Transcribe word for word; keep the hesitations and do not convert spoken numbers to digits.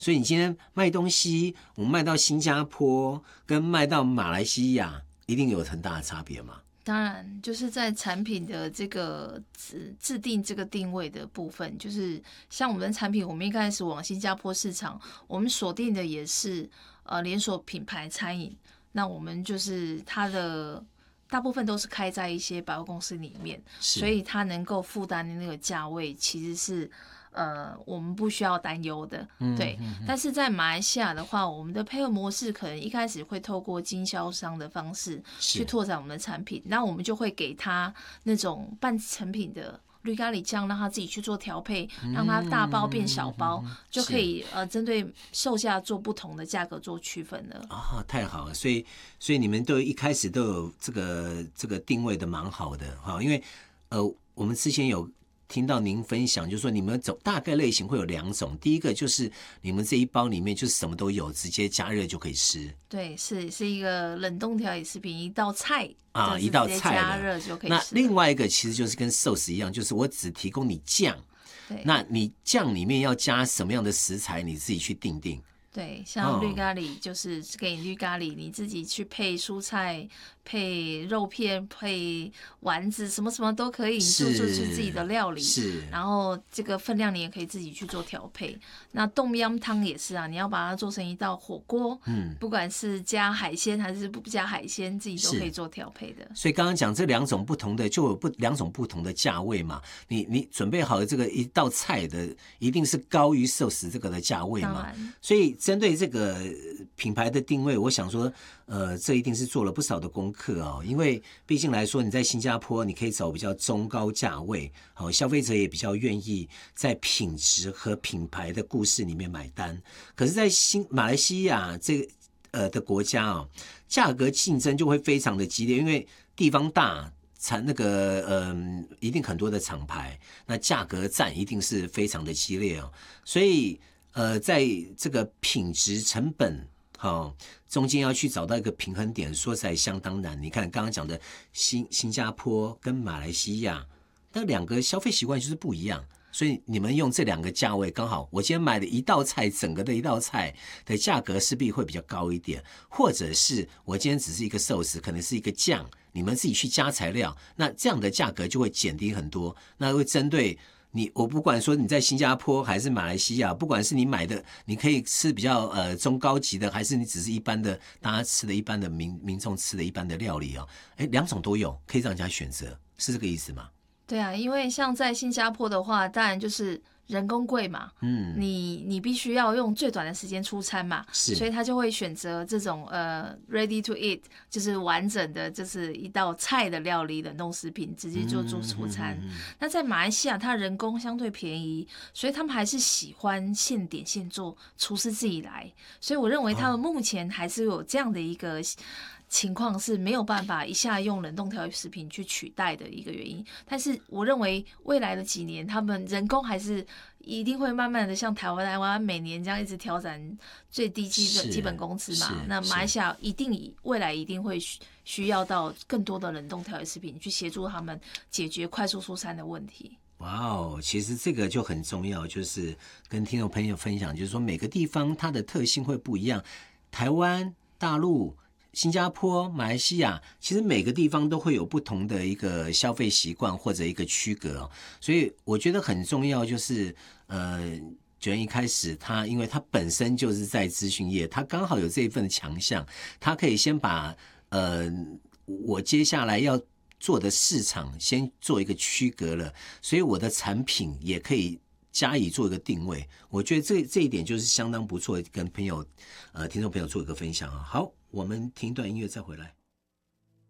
所以你今天卖东西，我们卖到新加坡跟卖到马来西亚，一定有很大的差别嘛？ 当然，就是在产品的这个制制定这个定位的部分，就是像我们的产品，我们一开始往新加坡市场，我们锁定的也是呃连锁品牌餐饮，那我们就是它的大部分都是开在一些百货公司里面，所以它能够负担的那个价位其实是。呃，我们不需要担忧的，对。嗯嗯嗯、但是在马来西亚的话，我们的配合模式可能一开始会透过经销商的方式去拓展我们的产品，那我们就会给他那种半成品的绿咖喱酱，让他自己去做调配，让他大包变小包，嗯、就可以呃针对售价做不同的价格做区分了。 啊、哦，太好了！所以所以你们都一开始都有这个这个定位的蛮好的哈，因为呃我们之前有。听到您分享，就是说你们走大概类型会有两种，第一个就是你们这一包里面就是什么都有，直接加热就可以吃。 对，是是一个冷冻调理食品，一道菜啊，一道菜加热就可以吃。 那另外一个其实就是跟寿司一样，就是我只提供你酱，那你酱里面要加什么样的食材，你自己去定定。 对，像绿咖喱就是给你绿咖喱，你自己去配蔬菜、配肉片、配丸子，什么什么都可以，你做出自己的料理。 是， 然后这个分量你也可以自己去做调配。那冻央汤也是啊，你要把它做成一道火锅，嗯，不管是加海鲜还是不加海鲜，自己都可以做调配的。 所以刚刚讲这两种不同的，就有不两种不同的价位嘛。你你准备好的这个一道菜的，一定是高于寿司这个的价位嘛。所以针对这个品牌的定位，我想说，呃，这一定是做了不少的功课哦。因为毕竟来说，你在新加坡，你可以走比较中高价位，好，消费者也比较愿意在品质和品牌的故事里面买单。可是，在新马来西亚这个呃的国家哦，价格竞争就会非常的激烈，因为地方大。产那个嗯、呃，一定很多的厂牌，那价格战一定是非常的激烈哦，所以。呃，在这个品质成本好、哦、中间要去找到一个平衡点，说起来相当难。你看刚刚讲的新新加坡跟马来西亚，那两个消费习惯就是不一样，所以你们用这两个价位刚好，我今天买的一道菜，整个的一道菜的价格势必会比较高一点，或者是我今天只是一个寿司，可能是一个酱，你们自己去加材料，那这样的价格就会减低很多，那会针对。你我不管说你在新加坡还是马来西亚，不管是你买的，你可以吃比较呃中高级的，还是你只是一般的大家吃的一般的民民众吃的一般的料理哦，哎，两种都有，可以让人家选择，是这个意思吗？ 对啊，因为像在新加坡的话，当然就是人工贵嘛，嗯，你你必须要用最短的时间出餐嘛， 是， 所以他就会选择这种呃 ready to eat， 就是完整的，就是一道菜的料理冷冻食品，直接就做出餐。嗯嗯嗯嗯、那在马来西亚，它人工相对便宜，所以他们还是喜欢现点现做，厨师自己来。所以我认为他们目前还是有这样的一个。情况是没有办法一下用冷冻调理食品去取代的一个原因，但是我认为未来的几年，他们人工还是一定会慢慢的像台湾台湾每年这样一直调整最低基本基本工资嘛。那马来西亚一定未来一定会需要到更多的冷冻调理食品去协助他们解决快速出餐的问题。 哇哦，其实这个就很重要，就是跟听众朋友分享，就是说每个地方它的特性会不一样，台湾、大陆。新加坡、马来西亚，其实每个地方都会有不同的一个消费习惯或者一个区隔，所以我觉得很重要就是，呃，九元一开始他，因为他本身就是在资讯业，他刚好有这一份强项，他可以先把呃我接下来要做的市场先做一个区隔了，所以我的产品也可以。加以做一个定位，我觉得这这一点就是相当不错，跟朋友呃听众朋友做一个分享啊。好，我们听一段音乐再回来。